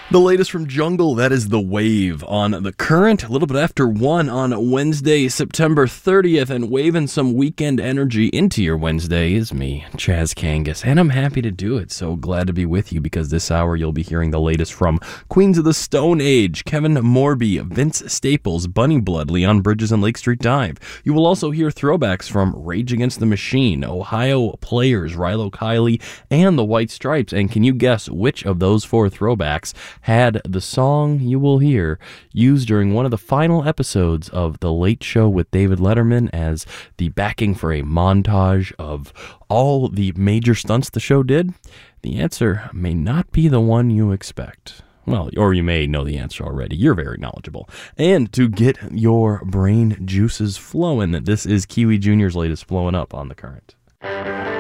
The latest from Jungle, that is The Wave on The Current, a little bit after 1 on Wednesday, September 30th, and waving some weekend energy into your Wednesday is me, Chaz Kangas, and I'm happy to do it. So glad to be with you because this hour you'll be hearing the latest from Queens of the Stone Age, Kevin Morby, Vince Staples, Bunny Blood, Leon Bridges, and Lake Street Dive. You will also hear throwbacks from Rage Against the Machine, Ohio Players, Rilo Kiley, and the White Stripes. And can you guess which of those four throwbacks had the song you will hear used during one of the final episodes of The Late Show with David Letterman as the backing for a montage of all the major stunts the show did? The answer may not be the one you expect. Well, or you may know the answer already. You're very knowledgeable. And to get your brain juices flowing, this is Kiwi Jr.'s latest Blowing Up on The Current.